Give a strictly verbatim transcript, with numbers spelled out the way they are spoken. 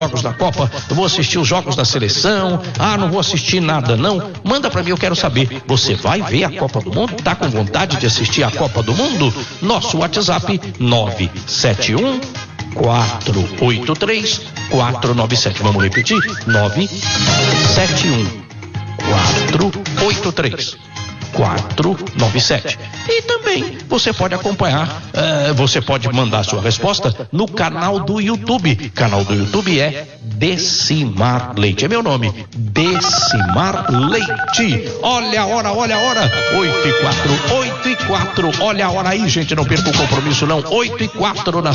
jogos da Copa, eu vou assistir os jogos da seleção, ah, não vou assistir nada não, manda pra mim, eu quero saber, você vai ver a Copa do Mundo? Tá com vontade de assistir a Copa do Mundo? Nosso WhatsApp nove sete um quatro oito três quatro nove sete, vamos repetir? nove sete um quatro oito três quatro nove sete. E também você pode acompanhar, uh, você pode mandar sua resposta no canal do YouTube. Canal do YouTube é Decimar Leite. É meu nome, Decimar Leite. Olha a hora, olha a hora. oito e quatro, oito e quatro. Olha a hora aí, gente. Não perca o compromisso, não. oito e quatro na